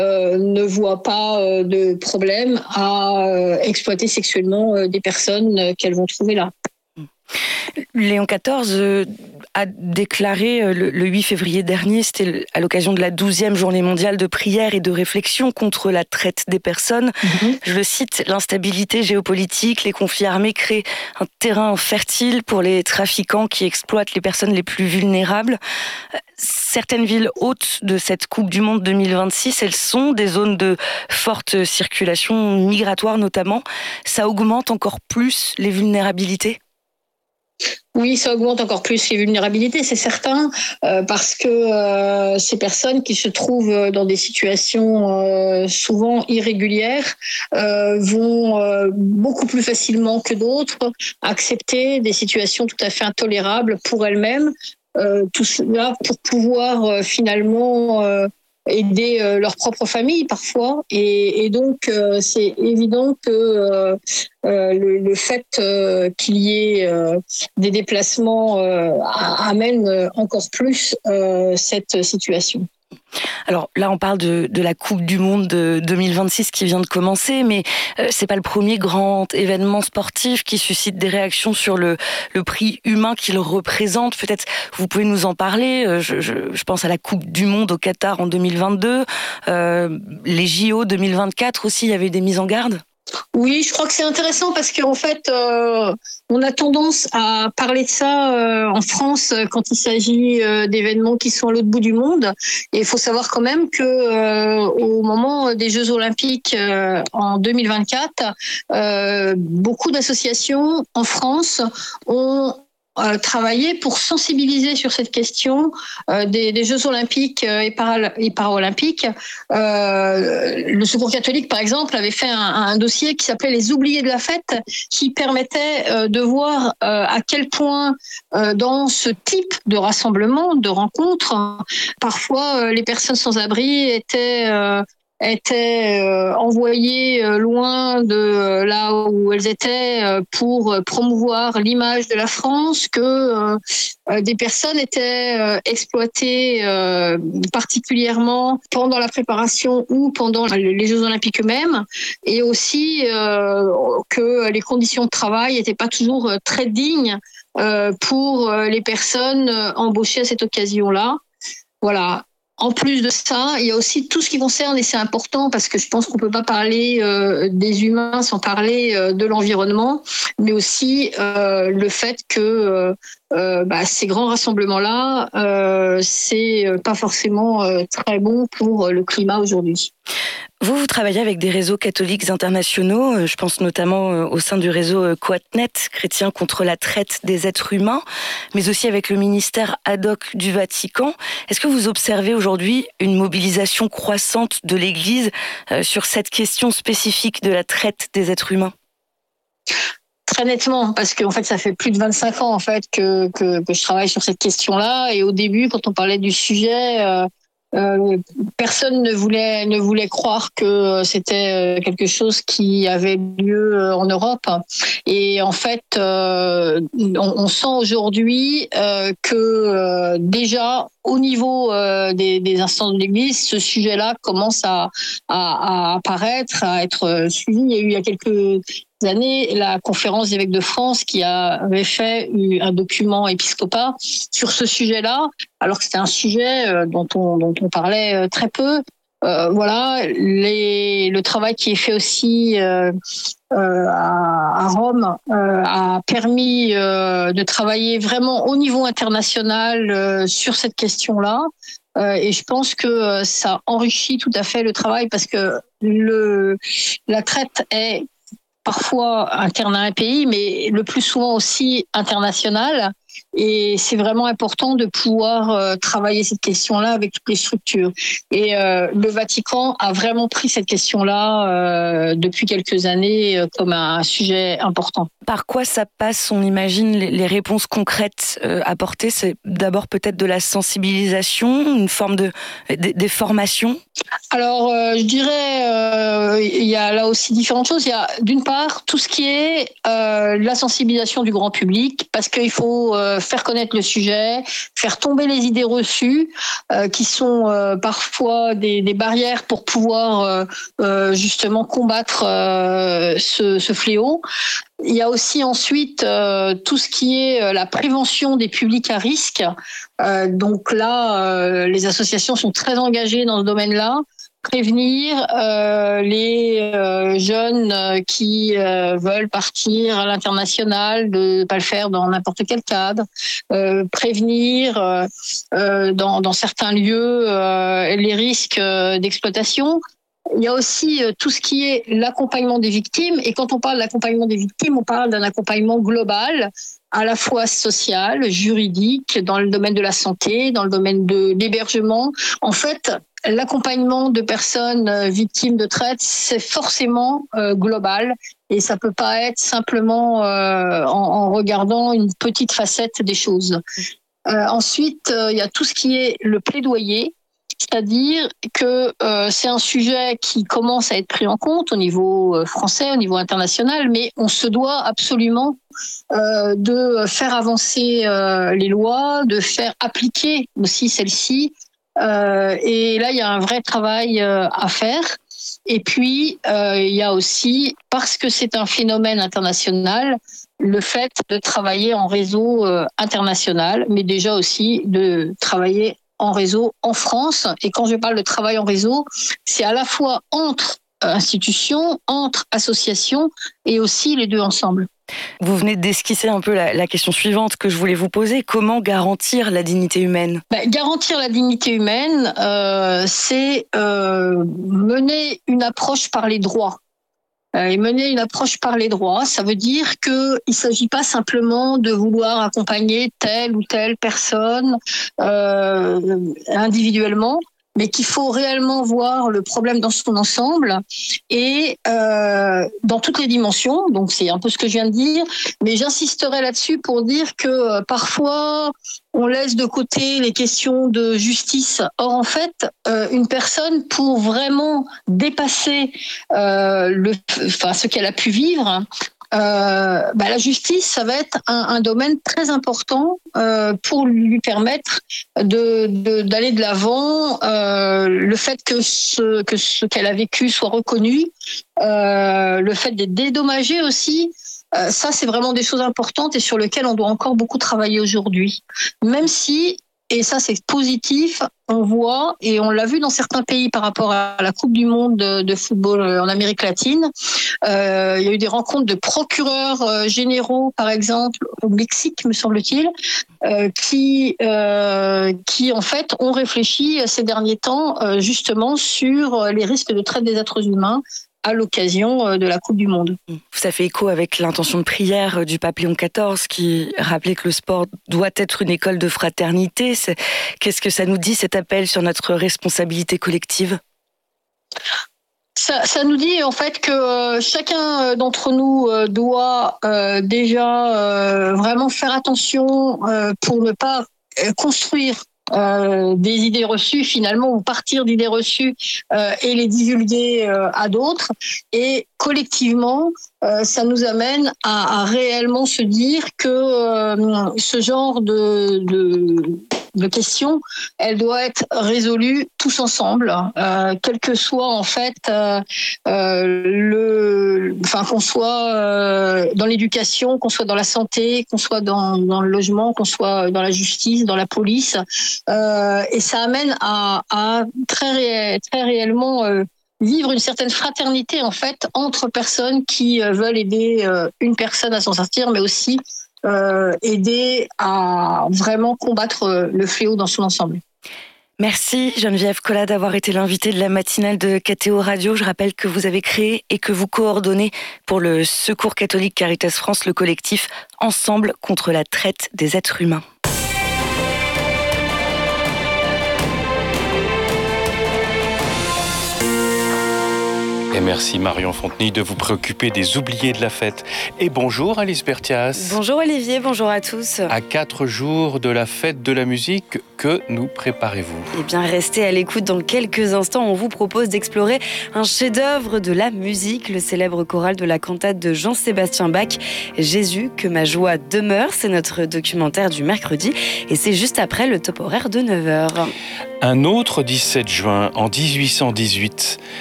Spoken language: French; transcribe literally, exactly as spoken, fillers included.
euh, ne voient pas euh, de problème à euh, exploiter sexuellement euh, des personnes euh, qu'elles vont trouver là. Léon quatorze euh, a déclaré euh, le, le huit février dernier, c'était à l'occasion de la douzième journée mondiale de prière et de réflexion contre la traite des personnes. Mm-hmm. Je le cite, l'instabilité géopolitique, les conflits armés créent un terrain fertile pour les trafiquants qui exploitent les personnes les plus vulnérables. Certaines villes hôtes de cette Coupe du Monde deux mille vingt-six, elles sont des zones de forte circulation migratoire notamment. Ça augmente encore plus les vulnérabilités ? Oui, ça augmente encore plus les vulnérabilités, c'est certain, euh, parce que euh, ces personnes qui se trouvent dans des situations euh, souvent irrégulières euh, vont euh, beaucoup plus facilement que d'autres accepter des situations tout à fait intolérables pour elles-mêmes. Euh, tout cela pour pouvoir euh, finalement euh, aider euh, leur propre famille parfois, et, et donc euh, c'est évident que euh, euh, le, le fait euh, qu'il y ait euh, des déplacements euh, amène encore plus euh, cette situation. Alors là, on parle de, de la Coupe du Monde de deux mille vingt-six qui vient de commencer, mais euh, c'est pas le premier grand événement sportif qui suscite des réactions sur le, le prix humain qu'il représente. Peut-être vous pouvez nous en parler. Je, je, je pense à la Coupe du Monde au Qatar en deux mille vingt-deux, euh, les J O deux mille vingt-quatre aussi. Il y avait des mises en garde. Oui, je crois que c'est intéressant parce qu'en fait, euh, on a tendance à parler de ça euh, en France quand il s'agit euh, d'événements qui sont à l'autre bout du monde. Et il faut savoir quand même que euh, au moment des Jeux Olympiques euh, en deux mille vingt-quatre, euh, beaucoup d'associations en France ont Euh, travailler pour sensibiliser sur cette question euh, des, des Jeux Olympiques euh, et, para, et Paralympiques. Euh, le Secours catholique, par exemple, avait fait un, un dossier qui s'appelait Les oubliés de la fête, qui permettait euh, de voir euh, à quel point euh, dans ce type de rassemblement, de rencontre, parfois euh, les personnes sans abri étaient euh, étaient euh, envoyées euh, loin de euh, là où elles étaient euh, pour promouvoir l'image de la France, que euh, des personnes étaient euh, exploitées euh, particulièrement pendant la préparation ou pendant les Jeux Olympiques eux-mêmes, et aussi euh, que les conditions de travail n'étaient pas toujours très dignes euh, pour les personnes embauchées à cette occasion-là. Voilà. En plus de ça, il y a aussi tout ce qui concerne, et c'est important parce que je pense qu'on ne peut pas parler euh, des humains sans parler euh, de l'environnement, mais aussi euh, le fait que euh, euh, bah, ces grands rassemblements-là, euh, c'est pas forcément euh, très bon pour le climat aujourd'hui. Vous, vous travaillez avec des réseaux catholiques internationaux, je pense notamment au sein du réseau Quatnet, Chrétiens contre la traite des êtres humains, mais aussi avec le ministère ad hoc du Vatican. Est-ce que vous observez aujourd'hui une mobilisation croissante de l'Église sur cette question spécifique de la traite des êtres humains ? Très nettement, parce qu'en fait, ça fait plus de vingt-cinq ans en fait que, que, que je travaille sur cette question-là, et au début, quand on parlait du sujet, euh, Euh, personne ne voulait ne voulait croire que c'était quelque chose qui avait lieu en Europe. Et en fait, euh, on, on sent aujourd'hui euh, que euh, déjà au niveau euh, des, des instances de l'Église, ce sujet-là commence à, à, à apparaître, à être suivi. Il y a eu il y a quelques années la conférence des évêques de France qui avait fait un document épiscopat sur ce sujet-là, alors que c'était un sujet dont on, dont on parlait très peu. Euh, voilà, les, le travail qui est fait aussi euh, euh, à, à Rome euh, a permis euh, de travailler vraiment au niveau international euh, sur cette question-là. Euh, et je pense que ça enrichit tout à fait le travail, parce que le, la traite est parfois interne à un pays, mais le plus souvent aussi international. Et c'est vraiment important de pouvoir euh, travailler cette question-là avec toutes les structures. Et euh, le Vatican a vraiment pris cette question-là euh, depuis quelques années euh, comme un sujet important. Par quoi ça passe, on imagine, les, les réponses concrètes euh, apportées? C'est d'abord peut-être de la sensibilisation, une forme de, de des formations? Alors, euh, je dirais, euh, il y a là aussi différentes choses. Il y a d'une part tout ce qui est euh, la sensibilisation du grand public, parce qu'il faut euh, faire connaître le sujet, faire tomber les idées reçues euh, qui sont euh, parfois des, des barrières pour pouvoir euh, euh, justement combattre euh, ce, ce fléau. Il y a aussi ensuite euh, tout ce qui est euh, la prévention des publics à risque. Euh, donc là, euh, les associations sont très engagées dans ce domaine-là. Prévenir euh, les euh, jeunes qui euh, veulent partir à l'international, de ne pas le faire dans n'importe quel cadre. Euh, prévenir euh, euh, dans, dans certains lieux euh, les risques euh, d'exploitation. Il y a aussi tout ce qui est l'accompagnement des victimes. Et quand on parle d'accompagnement des victimes, on parle d'un accompagnement global, à la fois social, juridique, dans le domaine de la santé, dans le domaine de l'hébergement. En fait, l'accompagnement de personnes victimes de traite, c'est forcément euh, global. Et ça peut pas être simplement euh, en, en regardant une petite facette des choses. Euh, ensuite, euh, il y a tout ce qui est le plaidoyer. C'est-à-dire que euh, c'est un sujet qui commence à être pris en compte au niveau euh, français, au niveau international, mais on se doit absolument euh, de faire avancer euh, les lois, de faire appliquer aussi celles-ci. Euh, et là, il y a un vrai travail euh, à faire. Et puis, euh, il y a aussi, parce que c'est un phénomène international, le fait de travailler en réseau euh, international, mais déjà aussi de travailler en réseau en France. Et quand je parle de travail en réseau, c'est à la fois entre institutions, entre associations et aussi les deux ensemble. Vous venez d'esquisser un peu la, la question suivante que je voulais vous poser. Comment garantir la dignité humaine ? Ben, garantir la dignité humaine, euh, c'est euh, mener une approche par les droits. Et mener une approche par les droits, ça veut dire qu'il ne s'agit pas simplement de vouloir accompagner telle ou telle personne euh, individuellement, mais qu'il faut réellement voir le problème dans son ensemble et euh, dans toutes les dimensions. Donc c'est un peu ce que je viens de dire, mais j'insisterai là-dessus pour dire que euh, parfois on laisse de côté les questions de justice. Or en fait, euh, une personne pour vraiment dépasser euh, le, enfin ce qu'elle a pu vivre. Euh, bah, la justice, ça va être un, un domaine très important euh, pour lui permettre de, de, d'aller de l'avant. Euh, le fait que ce, que ce qu'elle a vécu soit reconnu, euh, le fait d'être dédommagé aussi, euh, ça c'est vraiment des choses importantes et sur lesquelles on doit encore beaucoup travailler aujourd'hui. Même si, et ça c'est positif, on voit, et on l'a vu dans certains pays par rapport à la Coupe du Monde de, de football en Amérique latine, euh, il y a eu des rencontres de procureurs euh, généraux, par exemple, au Mexique, me semble-t-il, euh, qui, euh, qui en fait ont réfléchi ces derniers temps euh, justement sur les risques de traite des êtres humains à l'occasion de la Coupe du Monde. Ça fait écho avec l'intention de prière du pape Léon quatorze qui rappelait que le sport doit être une école de fraternité. C'est... Qu'est-ce que ça nous dit, cet appel sur notre responsabilité collective ? Ça, ça nous dit en fait que chacun d'entre nous doit euh, déjà euh, vraiment faire attention euh, pour ne pas construire Euh, des idées reçues finalement ou partir d'idées reçues euh, et les divulguer euh, à d'autres et collectivement euh, ça nous amène à, à réellement se dire que euh, ce genre de, de de questions, elle doit être résolue tous ensemble, euh, quel que soit en fait euh, euh, le, enfin qu'on soit euh, dans l'éducation, qu'on soit dans la santé, qu'on soit dans, dans le logement, qu'on soit dans la justice, dans la police, euh, et ça amène à, à très ré, très réellement euh, vivre une certaine fraternité en fait entre personnes qui veulent aider euh, une personne à s'en sortir, mais aussi Euh, aider à vraiment combattre le fléau dans son ensemble. Merci Geneviève Collat d'avoir été l'invitée de la matinale de K T O Radio. Je rappelle que vous avez créé et que vous coordonnez pour le Secours catholique Caritas France le collectif Ensemble contre la traite des êtres humains. Et merci Marion Fontenay de vous préoccuper des oubliés de la fête. Et bonjour Alice Berthias. Bonjour Olivier, bonjour à tous. À quatre jours de la fête de la musique, que nous préparez-vous ? Eh bien, restez à l'écoute. Dans quelques instants, on vous propose d'explorer un chef-d'œuvre de la musique, le célèbre choral de la cantate de Jean-Sébastien Bach, Jésus, que ma joie demeure. C'est notre documentaire du mercredi et c'est juste après le top horaire de neuf heures. Un autre dix-sept juin, en dix-huit cent dix-huit,